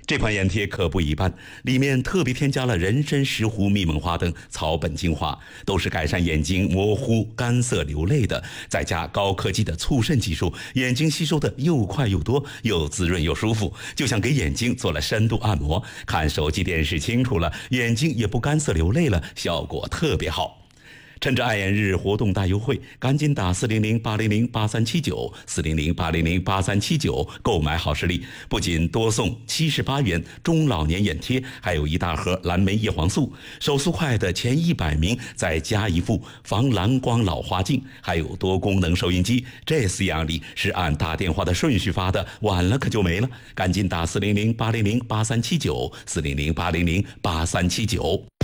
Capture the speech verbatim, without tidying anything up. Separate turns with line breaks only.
这款眼贴可不一般，里面特别添加了人参、石斛、密蒙花等草本精华，都是改善眼睛模糊、干涩、流泪的，再加高科技的促渗技术，眼睛吸收的又快又多，又滋润又舒服，就像给眼睛做了深度按摩。看手机电视清楚了，眼睛也不干涩流泪了，效果特别好。趁着爱眼日活动大优惠，赶紧打四零零八零零八三七九四零零八零零八三七九购买好视力，不仅多送七十八元中老年眼贴，还有一大盒蓝莓叶黄素，手速快的前一百名再加一副防蓝光老花镜，还有多功能收音机。这四样礼是按打电话的顺序发的，晚了可就没了。赶紧打四零零八零零八三七九四零零八零零八三七九。